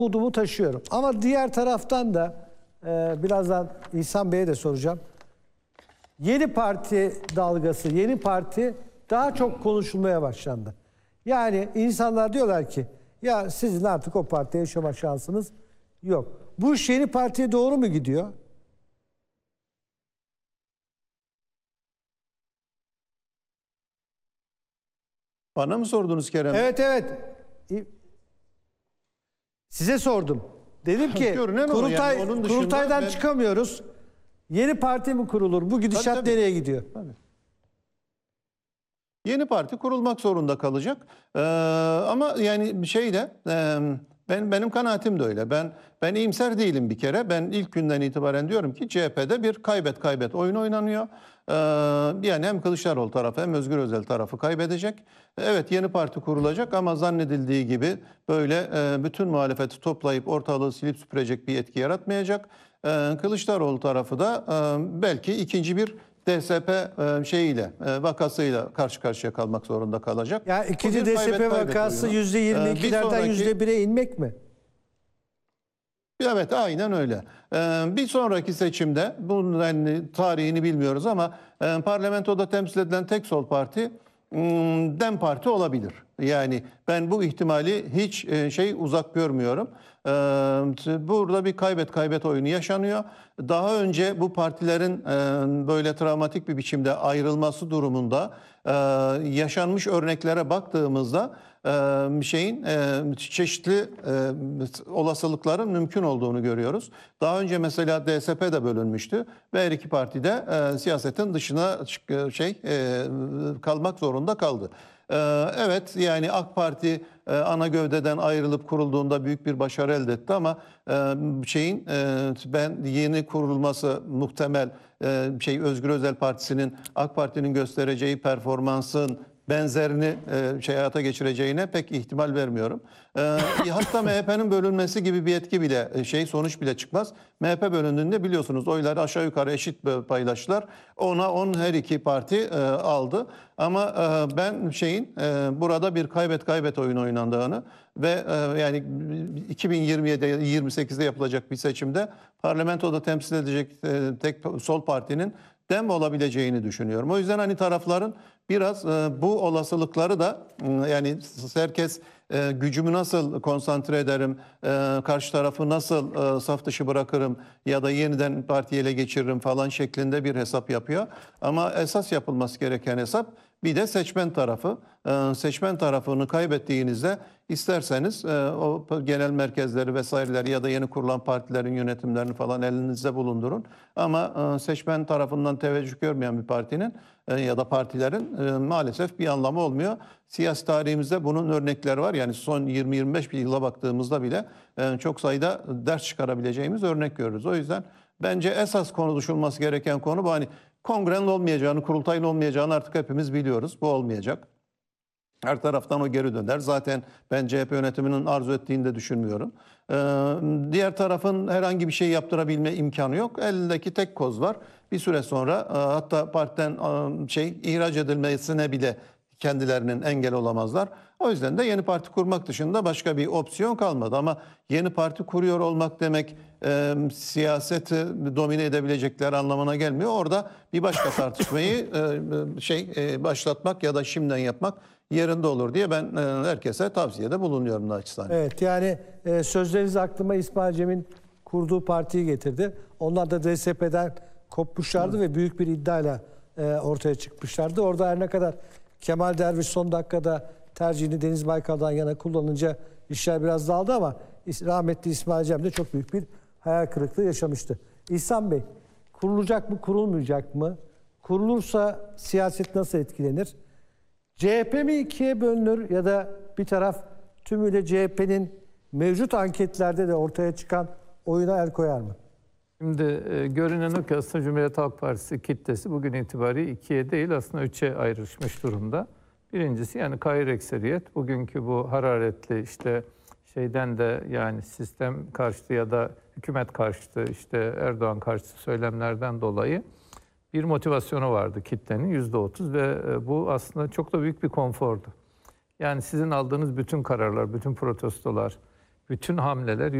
umudumu taşıyorum. Ama diğer taraftan da birazdan İhsan Bey'e de soracağım. Yeni parti dalgası, yeni parti daha çok konuşulmaya başlandı. Yani insanlar diyorlar ki ya sizin artık o partide yaşama şansınız yok. Bu iş yeni partiye doğru mu gidiyor? Bana mı sordunuz Kerem? Evet, evet. Size sordum. Dedim ki kurultaydan çıkamıyoruz. Yeni parti mi kurulur? Bu gidişat tabii. Nereye gidiyor? Tabii. Yeni parti kurulmak zorunda kalacak. Ama yani benim kanaatim de öyle. Ben iyimser değilim bir kere. Ben ilk günden itibaren diyorum ki CHP'de bir kaybet oyun oynanıyor. Yani hem Kılıçdaroğlu tarafı hem Özgür Özel tarafı kaybedecek. Evet, yeni parti kurulacak ama zannedildiği gibi böyle bütün muhalefeti toplayıp ortalığı silip süpürecek bir etki yaratmayacak. Kılıçdaroğlu tarafı da belki ikinci bir DSP vakasıyla karşı karşıya kalmak zorunda kalacak. Yani ikinci DSP vakası %22'lerden %1'e inmek mi? Evet, aynen öyle. Bir sonraki seçimde, bunun tarihini bilmiyoruz ama parlamentoda temsil edilen tek sol parti DEM Parti olabilir. Yani ben bu ihtimali hiç uzak görmüyorum. Burada bir kaybet oyunu yaşanıyor. Daha önce bu partilerin böyle travmatik bir biçimde ayrılması durumunda yaşanmış örneklere baktığımızda çeşitli olasılıkların mümkün olduğunu görüyoruz. Daha önce mesela DSP de bölünmüştü ve her iki parti de siyasetin dışına kalmak zorunda kaldı. Evet, yani AK Parti ana gövdeden ayrılıp kurulduğunda büyük bir başarı elde etti ama ben yeni kurulması muhtemel Özgür Özel Partisi'nin AK Parti'nin göstereceği performansın benzerini hayata geçireceğine pek ihtimal vermiyorum. Hatta MHP'nin bölünmesi gibi bir etki bile sonuç bile çıkmaz. MHP bölündüğünde biliyorsunuz oyları aşağı yukarı eşit paylaştılar. 10'a 10 her iki parti aldı. Ama ben burada bir kaybet oyun oynandığını ve yani 2027'de 28'de yapılacak bir seçimde parlamentoda temsil edecek tek sol partinin DEM olabileceğini düşünüyorum. O yüzden tarafların biraz bu olasılıkları da yani herkes gücümü nasıl konsantre ederim, karşı tarafı nasıl saf dışı bırakırım ya da yeniden partiyi ele geçiririm falan şeklinde bir hesap yapıyor. Ama esas yapılması gereken hesap bir de seçmen tarafı. Seçmen tarafını kaybettiğinizde isterseniz o genel merkezleri vesaireler ya da yeni kurulan partilerin yönetimlerini falan elinizde bulundurun. Ama seçmen tarafından teveccüh görmeyen bir partinin ya da partilerin maalesef bir anlamı olmuyor. Siyasi tarihimizde bunun örnekleri var. Yani son 20-25 yıla baktığımızda bile çok sayıda ders çıkarabileceğimiz örnek görürüz. O yüzden bence esas konuşulması gereken konu bu. Kongrenin olmayacağını, kurultayın olmayacağını artık hepimiz biliyoruz. Bu olmayacak. Her taraftan o geri döner. Zaten ben CHP yönetiminin arzu ettiğini de düşünmüyorum. Diğer tarafın herhangi bir şey yaptırabilme imkanı yok. Elindeki tek koz var. Bir süre sonra hatta partiden ihraç edilmesine bile kendilerinin engel olamazlar. O yüzden de yeni parti kurmak dışında başka bir opsiyon kalmadı. Ama yeni parti kuruyor olmak demek siyaseti domine edebilecekler anlamına gelmiyor. Orada bir başka tartışmayı başlatmak ya da şimdiden yapmak yerinde olur diye ben herkese tavsiyede bulunuyorum naçizane. Evet, yani sözleriniz aklıma İsmail Cem'in kurduğu partiyi getirdi. Onlar da DSP'den kopmuşlardı ve büyük bir iddiayla ortaya çıkmışlardı. Orada her ne kadar Kemal Derviş son dakikada tercihini Deniz Baykal'dan yana kullanınca işler biraz dağıldı ama rahmetli İsmail Cem de çok büyük bir hayal kırıklığı yaşamıştı. İhsan Bey, kurulacak mı, kurulmayacak mı? Kurulursa siyaset nasıl etkilenir? CHP mi ikiye bölünür ya da bir taraf tümüyle CHP'nin mevcut anketlerde de ortaya çıkan oyuna el koyar mı? Şimdi görünen o ki aslında Cumhuriyet Halk Partisi kitlesi bugün itibariyle ikiye değil aslında üçe ayrışmış durumda. Birincisi yani kahir ekseriyet. Bugünkü bu hararetli şeyden de yani sistem karşıtı ya da hükümet karşıtı Erdoğan karşıtı söylemlerden dolayı bir motivasyonu vardı kitlenin %30 ve bu aslında çok da büyük bir konfordu. Yani sizin aldığınız bütün kararlar, bütün protestolar, bütün hamleler